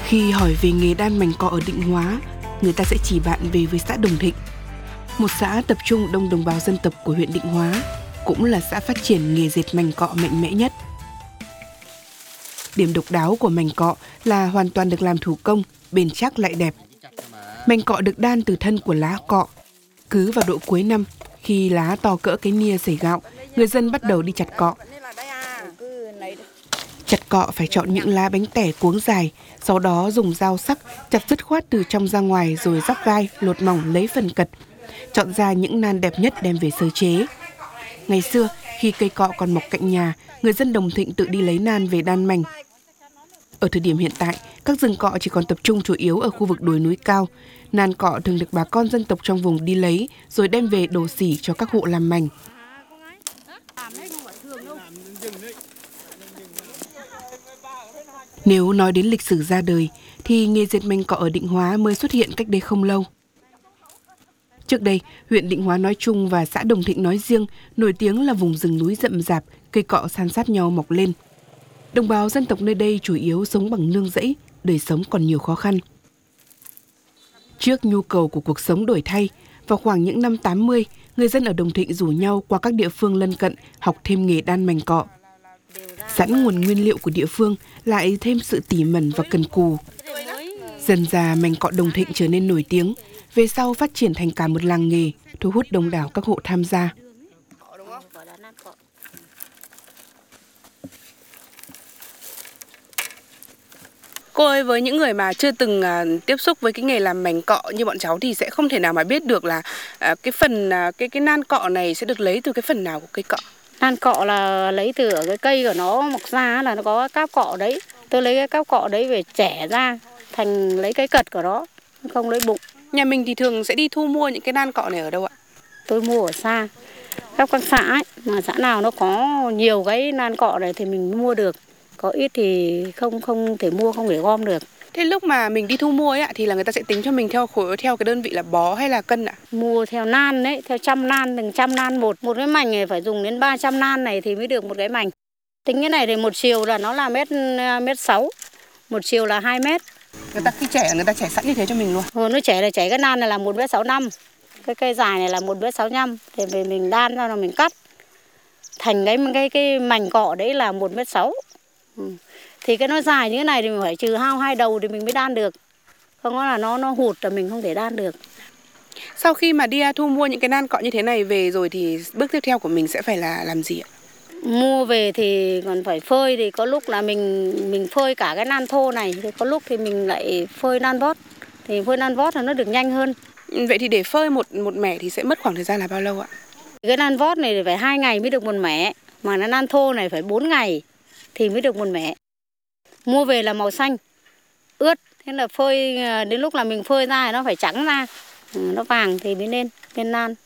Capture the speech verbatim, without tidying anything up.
Khi hỏi về nghề đan mảnh cọ ở Định Hóa, người ta sẽ chỉ bạn về với xã Đồng Thịnh, một xã tập trung đông đồng bào dân tộc của huyện Định Hóa, cũng là xã phát triển nghề dệt mảnh cọ mạnh mẽ nhất. Điểm độc đáo của mảnh cọ là hoàn toàn được làm thủ công, bền chắc lại đẹp. Mảnh cọ được đan từ thân của lá cọ. Cứ vào độ cuối năm, khi lá to cỡ cái nia sẩy gạo, người dân bắt đầu đi chặt cọ. Chặt cọ phải chọn những lá bánh tẻ cuống dài, sau đó dùng dao sắc chặt dứt khoát từ trong ra ngoài rồi rắc gai, lột mỏng lấy phần cật, chọn ra những nan đẹp nhất đem về sơ chế. Ngày xưa, khi cây cọ còn mọc cạnh nhà, người dân Đồng Thịnh tự đi lấy nan về đan mảnh. Ở thời điểm hiện tại, các rừng cọ chỉ còn tập trung chủ yếu ở khu vực đồi núi cao. Nan cọ thường được bà con dân tộc trong vùng đi lấy rồi đem về đổ xỉ cho các hộ làm mảnh. Nếu nói đến lịch sử ra đời, thì nghề dệt mảnh cọ ở Định Hóa mới xuất hiện cách đây không lâu. Trước đây, huyện Định Hóa nói chung và xã Đồng Thịnh nói riêng nổi tiếng là vùng rừng núi rậm rạp, cây cọ san sát nhau mọc lên. Đồng bào dân tộc nơi đây chủ yếu sống bằng nương rẫy, đời sống còn nhiều khó khăn. Trước nhu cầu của cuộc sống đổi thay, vào khoảng những năm tám mươi, người dân ở Đồng Thịnh rủ nhau qua các địa phương lân cận học thêm nghề đan mảnh cọ. Sẵn nguồn nguyên liệu của địa phương lại thêm sự tỉ mẩn và cần cù. Dần dà mảnh cọ Đồng Thịnh trở nên nổi tiếng, về sau phát triển thành cả một làng nghề, thu hút đông đảo các hộ tham gia. Cô ơi, với những người mà chưa từng uh, tiếp xúc với cái nghề làm mảnh cọ như bọn cháu thì sẽ không thể nào mà biết được là uh, cái phần uh, cái cái nan cọ này sẽ được lấy từ cái phần nào của cây cọ. Nan cọ là lấy từ ở cái cây của nó mọc ra là nó có cáp cọ đấy. Tôi lấy cái cáp cọ đấy về chẻ ra thành lấy cái cật của nó, không lấy bụng. Nhà mình thì thường sẽ đi thu mua những cái nan cọ này ở đâu ạ? Tôi mua ở xa. Các các xã ấy, mà xã nào nó có nhiều cái nan cọ này thì mình mua được. Có ít thì không không thể mua, không để gom được. Thế lúc mà mình đi thu mua ấy ạ, thì là người ta sẽ tính cho mình theo khối, theo cái đơn vị là bó hay là cân ạ? Mua theo nan đấy, theo trăm nan, từng trăm nan một. Một cái mảnh này phải dùng đến ba trăm nan này thì mới được một cái mảnh. Tính cái này thì một chiều là nó là mét mét sáu, một chiều là hai mét. Người ta khi chẻ người ta chẻ sẵn như thế cho mình luôn. Ừ, nó chẻ là chẻ cái nan này là một mét sáu năm, cái cây dài này là một mét sáu năm, thì về mình đan ra là mình cắt thành cái cái cái mảnh cọ đấy là một mét sáu. Ừ. Thì cái nó dài như thế này thì mình phải trừ hao hai đầu thì mình mới đan được, không có là nó nó hụt là mình không thể đan được. Sau khi mà đi thu mua những cái nan cọ như thế này về rồi thì bước tiếp theo của mình sẽ phải là làm gì ạ? Mua về thì còn phải phơi, thì có lúc là mình mình phơi cả cái nan thô này, thì có lúc thì mình lại phơi nan vót, thì phơi nan vót là nó được nhanh hơn. Vậy thì để phơi một một mẻ thì sẽ mất khoảng thời gian là bao lâu ạ? Cái nan vót này thì phải hai ngày mới được một mẻ, mà cái nan thô này phải bốn ngày thì mới được một mẻ. Mua về là màu xanh, ướt, thế là phơi đến lúc là mình phơi ra thì nó phải trắng ra, nó vàng thì mới lên lên nan.